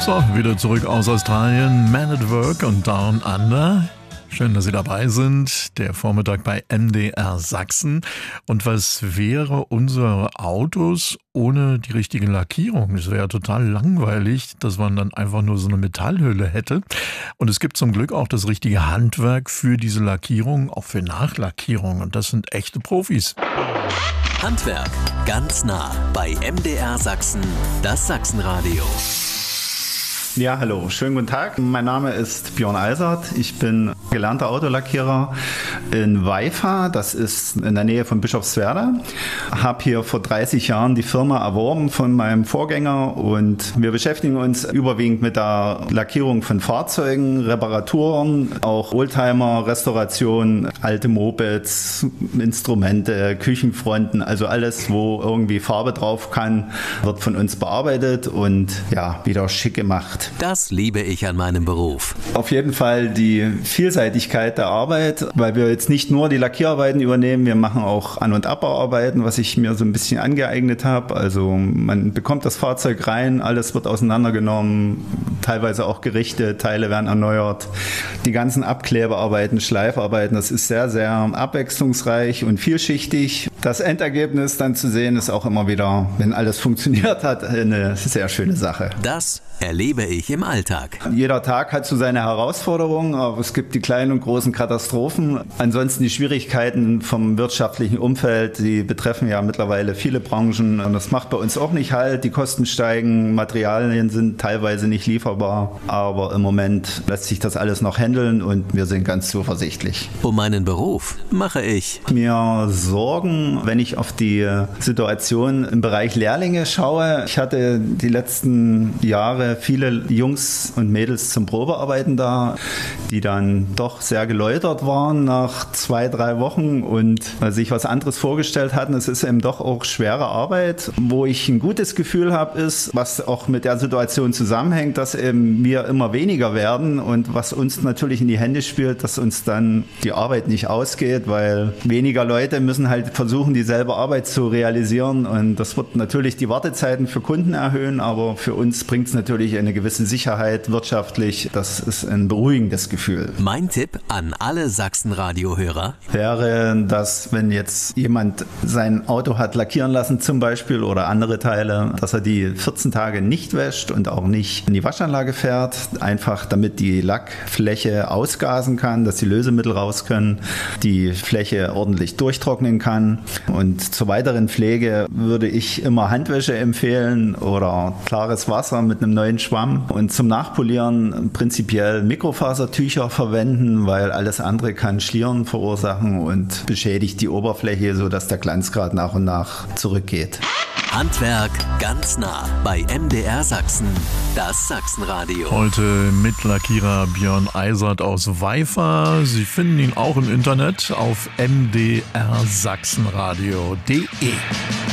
So, wieder zurück aus Australien, Man at Work und Down Under. Schön, dass Sie dabei sind. Der Vormittag bei MDR Sachsen. Und was wäre unsere Autos ohne die richtige Lackierung? Es wäre ja total langweilig, dass man dann einfach nur so eine Metallhülle hätte. Und es gibt zum Glück auch das richtige Handwerk für diese Lackierung, auch für Nachlackierung. Und das sind echte Profis. Handwerk ganz nah bei MDR Sachsen, das Sachsenradio. Ja, hallo, schönen guten Tag. Mein Name ist Björn Eisert. Ich bin gelernter Autolackierer in Waifa, das ist in der Nähe von Bischofswerda. Habe hier vor 30 Jahren die Firma erworben von meinem Vorgänger und wir beschäftigen uns überwiegend mit der Lackierung von Fahrzeugen, Reparaturen, auch Oldtimer, Restauration, alte Mopeds, Instrumente, Küchenfronten, also alles, wo irgendwie Farbe drauf kann, wird von uns bearbeitet und ja, wieder schick gemacht. Das liebe ich an meinem Beruf. Auf jeden Fall die Vielseitigkeit der Arbeit, weil wir jetzt nicht nur die Lackierarbeiten übernehmen, wir machen auch An- und Abbauarbeiten, was ich mir so ein bisschen angeeignet habe. Also man bekommt das Fahrzeug rein, alles wird auseinandergenommen, teilweise auch gerichtet, Teile werden erneuert. Die ganzen Abklebearbeiten, Schleifarbeiten, das ist sehr, sehr abwechslungsreich und vielschichtig. Das Endergebnis dann zu sehen, ist auch immer wieder, wenn alles funktioniert hat, eine sehr schöne Sache. Das erlebe ich im Alltag. Jeder Tag hat so seine Herausforderungen, aber es gibt die kleinen und großen Katastrophen. Ansonsten die Schwierigkeiten vom wirtschaftlichen Umfeld, die betreffen ja mittlerweile viele Branchen. Und das macht bei uns auch nicht halt. Die Kosten steigen, Materialien sind teilweise nicht lieferbar. Aber im Moment lässt sich das alles noch handeln und wir sind ganz zuversichtlich. Um meinen Beruf mache ich mir Sorgen, wenn ich auf die Situation im Bereich Lehrlinge schaue. Ich hatte die letzten Jahre viele Jungs und Mädels zum Probearbeiten da, die dann doch sehr geläutert waren nach 2-3 Wochen und sich was anderes vorgestellt hatten. Es ist eben doch auch schwere Arbeit. Wo ich ein gutes Gefühl habe, ist, was auch mit der Situation zusammenhängt, dass eben wir immer weniger werden und was uns natürlich in die Hände spielt, dass uns dann die Arbeit nicht ausgeht, weil weniger Leute müssen halt versuchen, dieselbe Arbeit zu realisieren und das wird natürlich die Wartezeiten für Kunden erhöhen, aber für uns bringt es natürlich eine gewisse Sicherheit wirtschaftlich. Das ist ein beruhigendes Gefühl. Mein Tipp an alle Sachsenradio-Hörer wäre, dass wenn jetzt jemand sein Auto hat lackieren lassen zum Beispiel oder andere Teile, dass er die 14 Tage nicht wäscht und auch nicht in die Waschanlage fährt, einfach damit die Lackfläche ausgasen kann, dass die Lösemittel raus können, die Fläche ordentlich durchtrocknen kann. Und zur weiteren Pflege würde ich immer Handwäsche empfehlen oder klares Wasser mit einem neuen Schwamm und zum Nachpolieren prinzipiell Mikrofasertücher verwenden, weil alles andere kann Schlieren verursachen und beschädigt die Oberfläche, sodass der Glanzgrad nach und nach zurückgeht. Handwerk ganz nah bei MDR Sachsen, das Sachsenradio. Heute mit Lackierer Björn Eisert aus Waifa. Sie finden ihn auch im Internet auf mdrsachsenradio.de.